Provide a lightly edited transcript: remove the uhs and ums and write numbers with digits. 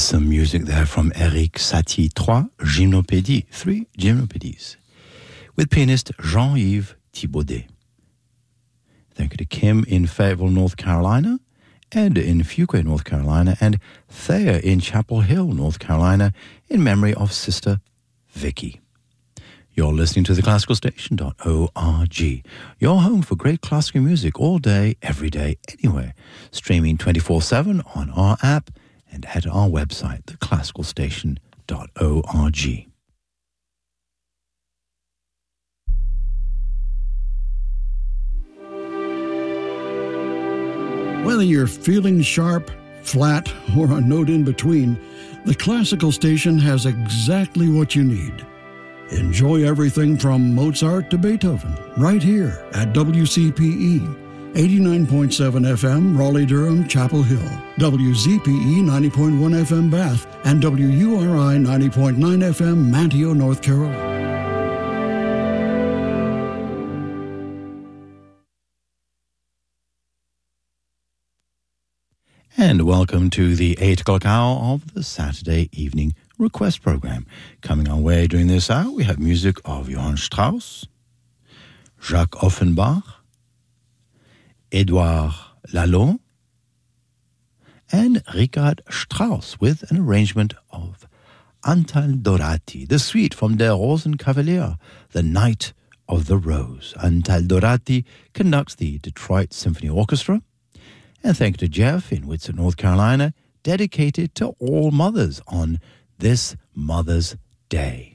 some music there from Eric Satie, 3 Gymnopédies, 3 Gymnopédies, with pianist Jean-Yves Thibaudet. Thank you to Kim in Fayetteville, North Carolina, Ed in Fuquay, North Carolina, and Thea in Chapel Hill, North Carolina, in memory of Sister Vicky. You're listening to theclassicalstation.org, your home for great classical music all day, every day, anywhere, streaming 24/7 on our app and at our website, theclassicalstation.org. Whether you're feeling sharp, flat, or a note in between, the Classical Station has exactly what you need. Enjoy everything from Mozart to Beethoven right here at WCPE 89.7 FM, Raleigh-Durham, Chapel Hill, WZPE 90.1 FM, Bath, and WURI 90.9 FM, Manteo, North Carolina. And welcome to the 8 o'clock hour of the Saturday evening request program. Coming our way during this hour, we have music of Johann Strauss, Jacques Offenbach, Edouard Laloux, and Richard Strauss with an arrangement of Antal Dorati, the suite from Der Rosenkavalier, The Night of the Rose. Antal Dorati conducts the Detroit Symphony Orchestra. And thank you to Jeff in Whitsett, North Carolina, dedicated to all mothers on this Mother's Day.